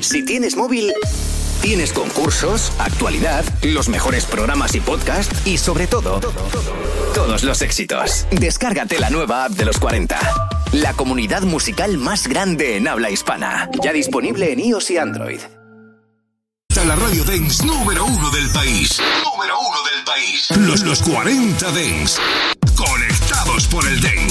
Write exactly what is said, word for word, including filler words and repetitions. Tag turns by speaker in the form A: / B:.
A: Si tienes móvil, tienes concursos, actualidad, los mejores programas y podcast y sobre todo, todos los éxitos. Descárgate la nueva app de los cuarenta. La comunidad musical más grande en habla hispana. Ya disponible en iOS y Android.
B: La radio dance número uno del país. Número uno del país. Los, los cuarenta Dance. Conectados por el dance.